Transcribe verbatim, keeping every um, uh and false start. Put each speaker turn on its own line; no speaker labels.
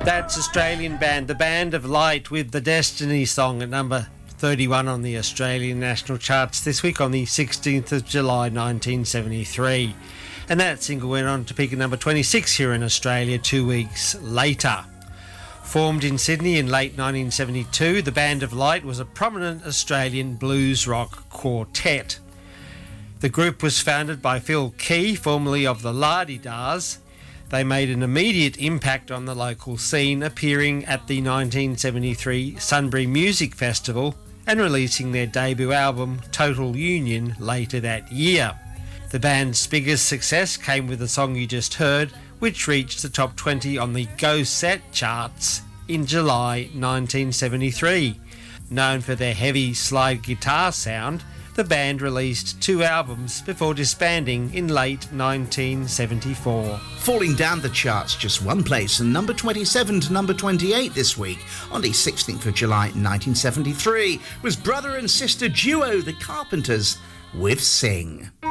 That's Australian band, the Band of Light, with the Destiny song at number thirty-one on the Australian national charts this week on the sixteenth of July nineteen seventy-three. And that single went on to peak at number twenty-six here in Australia two weeks later. Formed in Sydney in late nineteen seventy-two, the Band of Light was a prominent Australian blues rock quartet. The group was founded by Phil Key, formerly of the La-Di-Dahs. They made an immediate impact on the local scene, appearing at the nineteen seventy-three Sunbury Music Festival and releasing their debut album, Total Union, later that year. The band's biggest success came with the song you just heard, which reached the top twenty on the Go Set charts in July nineteen seventy-three. Known for their heavy slide guitar sound, the band released two albums before disbanding in late nineteen seventy-four.
Falling down the charts just one place, and number twenty-seven to number twenty-eight this week on the sixteenth of July nineteen seventy-three was brother and sister duo The Carpenters with Sing.